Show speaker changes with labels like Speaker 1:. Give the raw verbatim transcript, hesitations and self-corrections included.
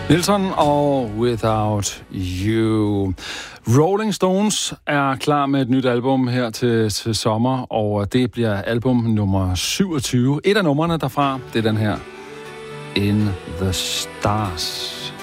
Speaker 1: Nilsson og Without You. Rolling Stones er klar med et nyt album her til, til sommer, og det bliver album nummer syvogtyve. Et af numrene derfra, det er den her, In the Stars.